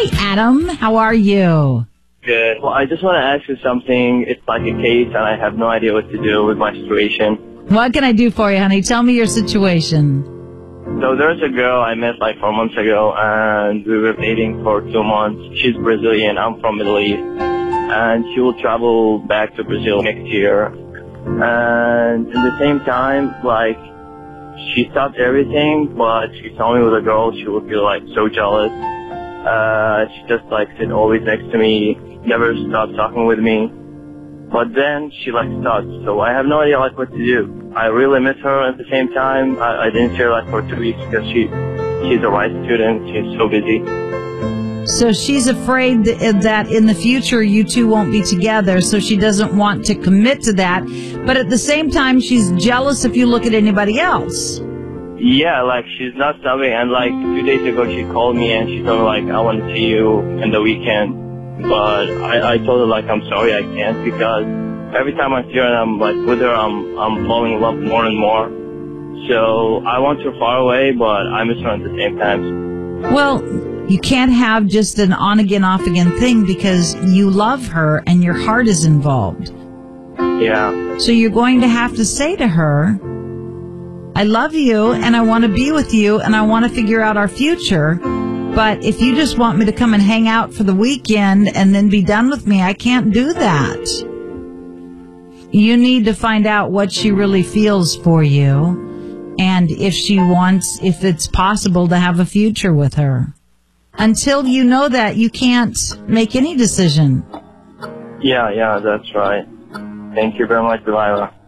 Hi, Adam. How are you? Good. Well, I just want to ask you something. It's like a case, and I have no idea what to do with my situation. What can I do for you, honey? Tell me your situation. So there's a girl I met like 4 months ago, and we were dating for 2 months. She's Brazilian. I'm from Middle East. And she will travel back to Brazil next year. And at the same time, like, she stopped everything, but she told me with a girl she would feel like so jealous. She just like sit always next to me, never stopped talking with me. But then she like stopped, so I have no idea like what to do. I really miss her. At the same time, I didn't see her like for 2 weeks because she's a right student. She's so busy. So she's afraid that in the future you two won't be together, so she doesn't want to commit to that. But at the same time, she's jealous if you look at anybody else. Yeah, like she's not stopping. And like 2 days ago, she called me and she told me like I want to see you in the weekend. But I told her like I'm sorry I can't, because every time I see her and I'm like with her, I'm falling in love more and more. So I want her far away, but I miss her at the same time. Well, you can't have just an on again, off again thing, because you love her and your heart is involved. Yeah. So you're going to have to say to her, I love you and I want to be with you and I want to figure out our future. But if you just want me to come and hang out for the weekend and then be done with me, I can't do that. You need to find out what she really feels for you and if it's possible to have a future with her. Until you know that, you can't make any decision. Yeah, that's right. Thank you very much, Delilah.